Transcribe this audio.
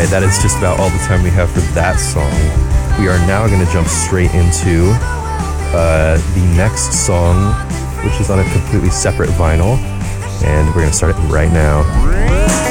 right, that is just about all the time we have for that song. We are now going to jump straight into the next song, which is on a completely separate vinyl, and we're going to start it right now.